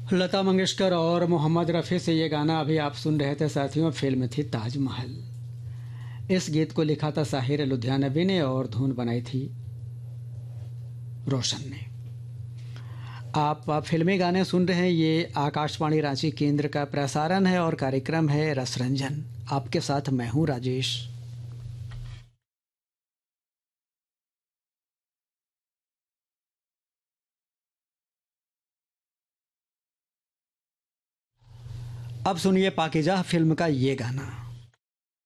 लता मंगेशकर और मोहम्मद रफ़ी से ये गाना अभी आप सुन रहे थे साथियों। फिल्म थी ताजमहल। इस गीत को लिखा था साहिर लुधियानवी ने और धुन बनाई थी रोशन ने। आप फिल्मी गाने सुन रहे हैं। ये आकाशवाणी रांची केंद्र का प्रसारण है और कार्यक्रम है रसरंजन। आपके साथ मैं हूं राजेश। अब सुनिए पाकीज़ा फिल्म का ये गाना।